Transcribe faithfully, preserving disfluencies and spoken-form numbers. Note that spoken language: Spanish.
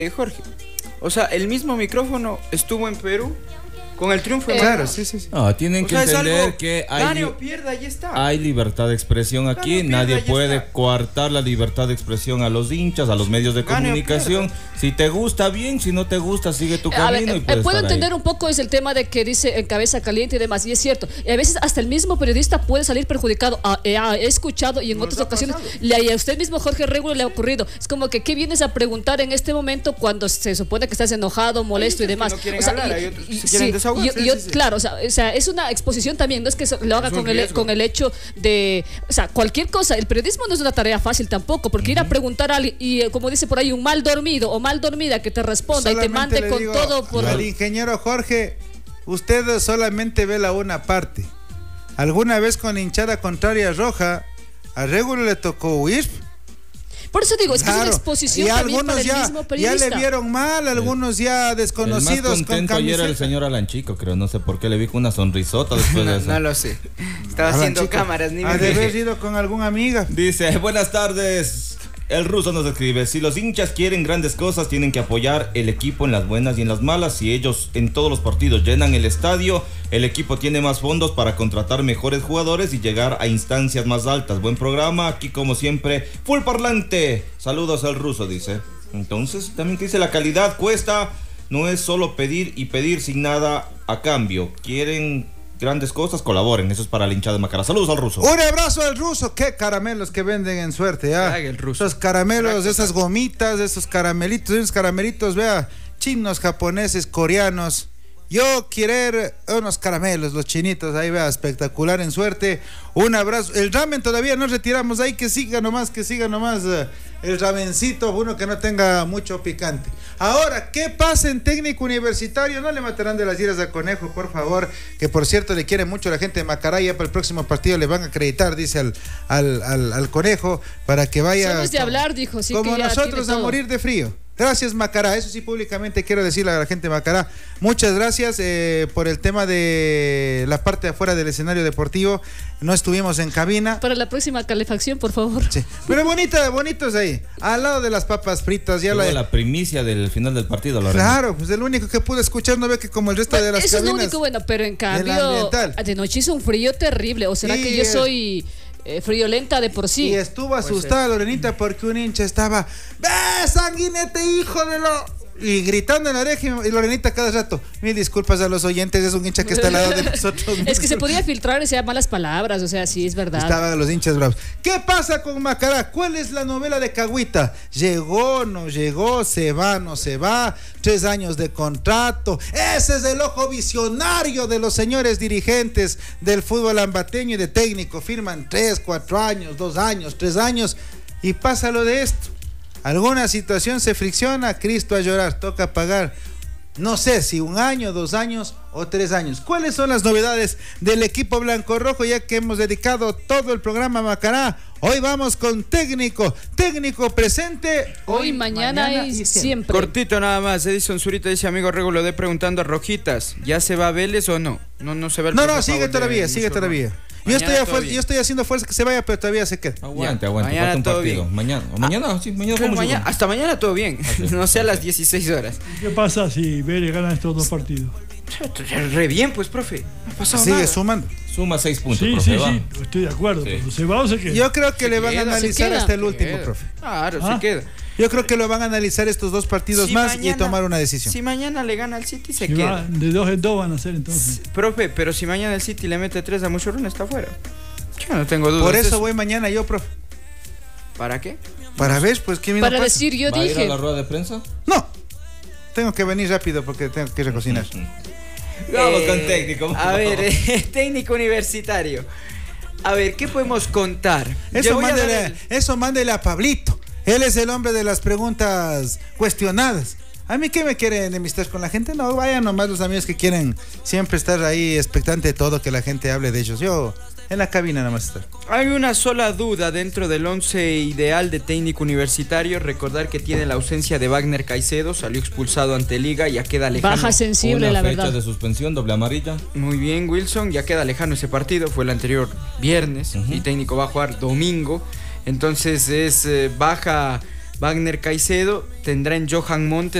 Eh, Jorge, o sea, el mismo micrófono estuvo en Perú con el triunfo de Eh, Claro, sí, sí, sí. No, tienen o que sea, es entender algo, que hay, gane li- o pierda, ahí está. hay libertad de expresión aquí. Gane o Nadie pierda, ya puede está. coartar la libertad de expresión a los hinchas, a los medios de Gane o comunicación. pierda. Si te gusta, bien. Si no te gusta, sigue tu A ver, camino y eh, puedes puedo estar entender ahí. un poco es el tema de que dice en cabeza caliente y demás, y es cierto. Y a veces hasta el mismo periodista puede salir perjudicado. Ah, eh, ah, he escuchado y en Nos otras ha ocasiones pasado. le, y a usted mismo, Jorge Regulo, le ha ocurrido. Es como que, ¿qué vienes a preguntar en este momento cuando se supone que estás enojado, molesto y otros que demás? no quieren O sea, hablar, y- hay otros que y- se quieren sí, desahogar. yo- Sí, yo- sí, sí. Claro, o sea, o sea, es una exposición también, no es que so- lo haga Es un con el, riesgo. con el hecho de, o sea, cualquier cosa. El periodismo no es una tarea fácil tampoco, porque ir a preguntar a alguien y, eh, como dice por ahí, un mal dormido o mal dormida que te responda y te Solamente mande le con digo todo por... al ingeniero Jorge, usted solamente ve la una parte. Alguna vez con hinchada contraria roja, a Regulo le tocó huir. Por eso digo, es que es una Claro. exposición Y también algunos para el ya, mismo ya periodista. le vieron mal, algunos ya El más desconocidos con contento ayer era el camiseta. señor Alan Chico, creo. No sé por qué le vi con una sonrisota después de No, eso. no lo sé. Estaba Alan haciendo Chico, cámaras, ni ha me de haber fijé. ido con alguna amiga. Dice, buenas tardes. El ruso nos escribe, si los hinchas quieren grandes cosas, tienen que apoyar el equipo en las buenas y en las malas. Si ellos en todos los partidos llenan el estadio, el equipo tiene más fondos para contratar mejores jugadores y llegar a instancias más altas. Buen programa, aquí como siempre, full parlante. Saludos al ruso, dice. Entonces, también que dice, la calidad cuesta, no es solo pedir y pedir sin nada a cambio. Quieren grandes cosas, colaboren. Eso es para la hinchada de Macará. Saludos al ruso. Un abrazo al ruso, qué caramelos que venden en Suerte, ¿ah? Crack el ruso. Esos caramelos, Crack, esas gomitas, esos caramelitos, esos caramelitos, vea, chinos, japoneses, coreanos. Yo quiero unos caramelos, los chinitos, ahí vea, espectacular en Suerte. Un abrazo. El ramen todavía no retiramos, ahí que siga nomás, que siga nomás eh, el ramencito, uno que no tenga mucho picante. Ahora, ¿qué pasa en Técnico Universitario? No le matarán de las iras al conejo, por favor, que por cierto le quiere mucho la gente de Macará, ya para el próximo partido le van a acreditar, dice al, al, al, al conejo, para que vaya... Solo es de hablar, dijo, sí, como que ya nosotros tiene a todo. morir de frío. Gracias, Macará. Eso sí, públicamente quiero decirle a la gente de Macará, muchas gracias eh, por el tema de la parte de afuera del escenario deportivo. No estuvimos en cabina. Para la próxima calefacción, por favor. Sí. Pero bonita, bonitos ahí, al lado de las papas fritas. Ya Llegó la, la primicia del final del partido, Lorena. claro, pues el único que pude escuchar, no ve que como el resto de las Eso es lo cabinas. único bueno, pero en cambio, ambiental. de noche hizo un frío terrible. ¿O será Sí, que yo es- soy eh, friolenta de por sí? Y estuvo asustada Lorenita porque un hincha estaba, ¡ve, sanguinete, hijo de lo! Y gritando en la oreja, y Lorenita cada rato, mil disculpas a los oyentes, es un hincha que está al lado de nosotros. Es que se podía filtrar, o sea, malas palabras, o sea, sí, es verdad. Estaban los hinchas bravos. ¿Qué pasa con Macará? ¿Cuál es la novela de Cagüita? Llegó, no llegó, se va, no se va, tres años de contrato. Ese es el ojo visionario de los señores dirigentes del fútbol ambateño y de técnico. Firman tres, cuatro años, dos años, tres años y pasa lo de esto. Alguna situación se fricciona, Cristo a llorar, toca pagar. No sé si un año, dos años o tres años. ¿Cuáles son las novedades del equipo blanco-rojo? Ya que hemos dedicado todo el programa a Macará. Hoy vamos con técnico. Técnico presente. Hoy, mañana, y siempre. Cortito nada más, Edison Zurita dice, amigo Rego, lo de preguntando a Rojitas, ¿ya se va a Vélez o no? No, no se va el No, profe no, a sigue favor de todavía, Luis sigue Orrón. todavía. Yo Mañana estoy, todo afuer- bien. yo estoy haciendo fuerza que se vaya, pero todavía se queda. Aguante, Ya, aguante. mañana Falta un todo partido. bien. Mañana, o mañana, sí, mañana Pero jugamos mañana- igual. hasta mañana todo bien, no sea a las dieciséis horas. ¿Qué pasa si Vélez gana estos dos partidos? Re bien, pues, profe. No ha pasado Sigue nada. sumando. Suma seis puntos, Sí, profe, sí, va. sí, estoy de acuerdo. Sí. Pero ¿se va o se queda? Yo creo que le van a queda, se analizar queda. hasta el Se último, queda. profe. Claro, ¿Ah? se queda. Yo creo que lo van a analizar estos dos partidos Si más y mañana- tomar una decisión. Si mañana le gana al City, se Si queda. va, de dos en dos van a ser entonces. Profe, pero si mañana el City le mete tres a Muchurrón, está fuera. Yo no tengo dudas. Por de eso voy mañana yo, profe. ¿Para qué? Para ver, pues, ¿qué me Para pasa? decir, yo ¿Va a ir a dije. la rueda de prensa? No. Tengo que venir rápido porque tengo que ir a cocinar. Vamos Eh, con técnico. A ver, eh, técnico universitario. A ver, ¿qué podemos contar? Yo Eso voy a dar mándele, el- eso mándele a Pablito. Él es el hombre de las preguntas cuestionadas. ¿A mí qué me quiere enemistar con la gente? No, vayan nomás los amigos que quieren siempre estar ahí expectante de todo, que la gente hable de ellos. Yo en la cabina nada más estoy. Hay una sola duda dentro del once ideal de técnico universitario. Recordar que tiene la ausencia de Wagner Caicedo, salió expulsado ante Liga, ya queda lejano. Baja sensible, Una la fecha verdad. de suspensión, doble amarilla. Muy bien, Wilson, ya queda lejano ese partido, fue el anterior viernes Uh-huh. y técnico va a jugar domingo. Entonces es eh, baja Wagner Caicedo, tendrá en Johan Montes